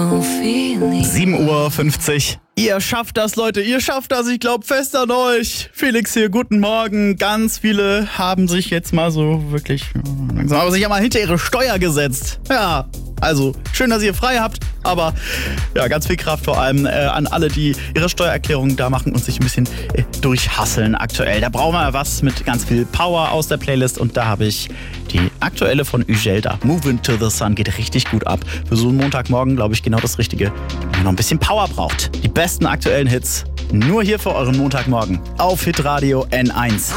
7:50 Uhr. Ihr schafft das, Leute, ihr schafft das, ich glaube fest an euch. Felix hier, guten Morgen. Ganz viele haben sich jetzt mal so wirklich, aber sich ja mal hinter ihre Steuer gesetzt. Ja, also schön, dass ihr frei habt, aber ja, ganz viel Kraft vor allem an alle, die ihre Steuererklärung da machen und sich ein bisschen durchhasseln aktuell. Da brauchen wir was mit ganz viel Power aus der Playlist und da habe ich die aktuelle von Ugelda. Move Into the Sun geht richtig gut ab. Für so einen Montagmorgen, glaube ich, genau das Richtige. Wenn ihr noch ein bisschen Power braucht. Die besten aktuellen Hits nur hier für euren Montagmorgen auf Hitradio N1.